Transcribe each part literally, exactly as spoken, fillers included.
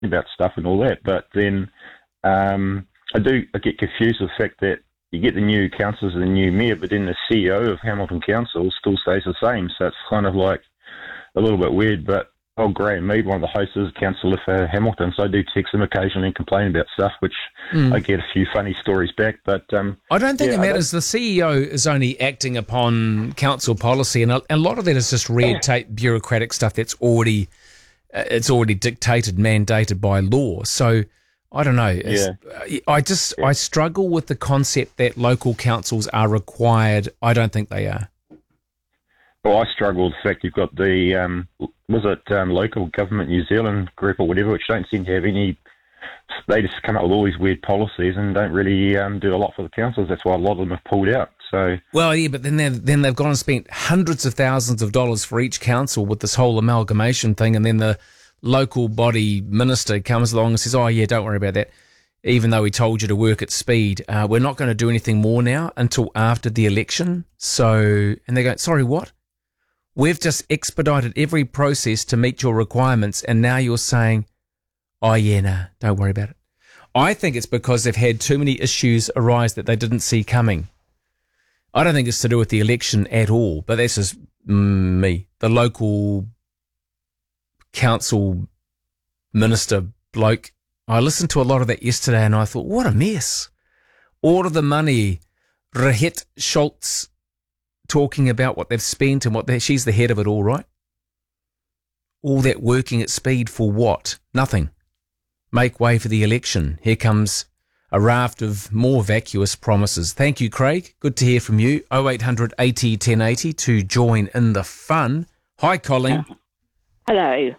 about stuff and all that. But then um, I do I get confused with the fact that you get the new councillors and the new mayor, but then the C E O of Hamilton Council still stays the same. So it's kind of like a little bit weird. But old Graham Mead, one of the hosts, is a councillor for Hamilton, so I do text him occasionally and complain about stuff, which mm. I get a few funny stories back. But um, I don't think yeah, it matters. The C E O is only acting upon council policy, and a, a lot of that is just red yeah. tape, bureaucratic stuff that's already uh, it's already dictated, mandated by law. So I don't know. Yeah. I just yeah. I struggle with the concept that local councils are required. I don't think they are. Well, I struggle with the fact you've got the, um, was it um, Local Government New Zealand group or whatever, which don't seem to have any, they just come up with all these weird policies and don't really um, do a lot for the councils. That's why a lot of them have pulled out. So Well, yeah, but then they've, then they've gone and spent hundreds of thousands of dollars for each council with this whole amalgamation thing, and then the local body minister comes along and says, oh, yeah, don't worry about that. Even though we told you to work at speed, uh, we're not going to do anything more now until after the election. So, and they go, sorry, what? We've just expedited every process to meet your requirements, and now you're saying, oh, yeah, nah, don't worry about it. I think it's because they've had too many issues arise that they didn't see coming. I don't think it's to do with the election at all, but that's just mm, me. The local council minister bloke, I listened to a lot of that yesterday, and I thought, what a mess. All of the money, Rahet Schultz, talking about what they've spent and what they, she's the head of it all, right? All that working at speed for what? Nothing. Make way for the election. Here comes a raft of more vacuous promises. Thank you, Craig. Good to hear from you. oh eight hundred eighty ten eighty to join in the fun. Hi, Colleen. Hello.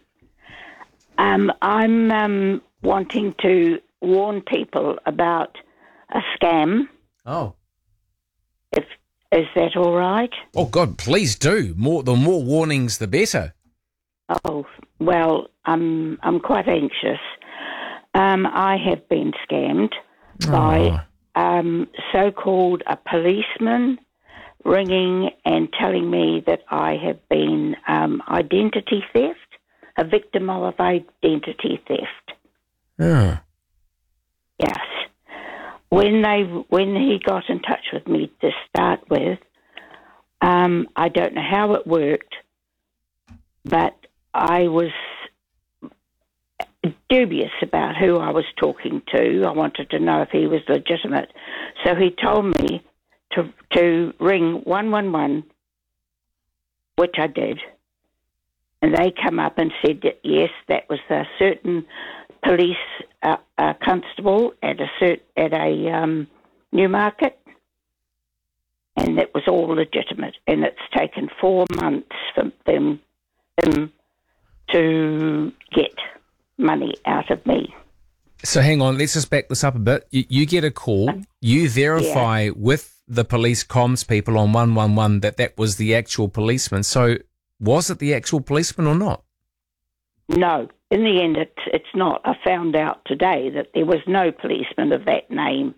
Um, I'm um, wanting to warn people about a scam. Oh. If Is that all right? Oh, God, please do. More, the more warnings, the better. Oh, well, I'm I'm quite anxious. Um, I have been scammed oh. by um, so-called a policeman ringing and telling me that I have been um, identity theft, a victim of identity theft. Oh. Yes. When they, when he got in touch with me to start with, um, I don't know how it worked, but I was dubious about who I was talking to. I wanted to know if he was legitimate. So he told me to to ring one one one, which I did. And they come up and said that, yes, that was a certain police uh, uh, constable at a cert, at a um, Newmarket, and that was all legitimate. And it's taken four months for them, them to get money out of me. So hang on, let's just back this up a bit. You, you get a call, you verify yeah. with the police comms people on one one one that that was the actual policeman. So was it the actual policeman or not? No. In the end, it's, it's not. I found out today that there was no policeman of that name.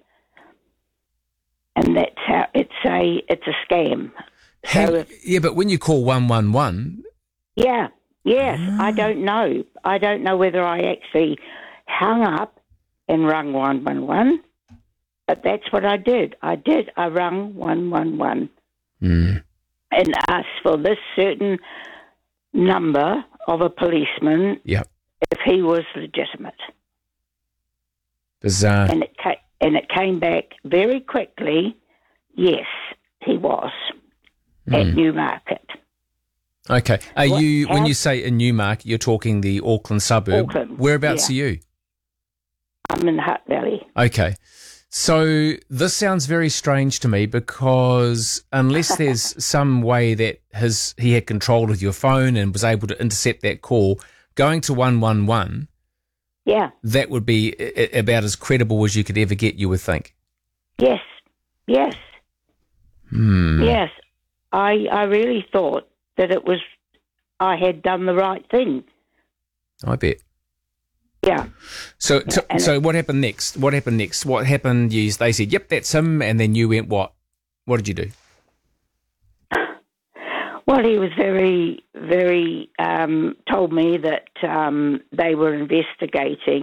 And that's how it's a it's a scam. How, so if, yeah, but when you call one one one... Yeah, yes, ah. I don't know. I don't know whether I actually hung up and rung one one one, but that's what I did. I did. I rung one one one mm. and asked for this certain number of a policeman yep. if he was legitimate. Bizarre. And it, ca- and it came back very quickly, yes, he was mm. at Newmarket. Okay. Are What, you how, when you say in Newmarket, you're talking the Auckland suburb. Auckland, Whereabouts yeah. are you? I'm in Hutt Valley. Okay. So this sounds very strange to me because unless there's some way that his he had control of your phone and was able to intercept that call, going to one one one, yeah, that would be I- about as credible as you could ever get, you would think. Yes, yes, hmm. yes. I I really thought that it was I had done the right thing. I bet. Yeah. So, t- so what happened next? What happened next? What happened? You, they said, "Yep, that's him," and then you went, "What? What did you do?" Well, he was very, very, um, told me that um, they were investigating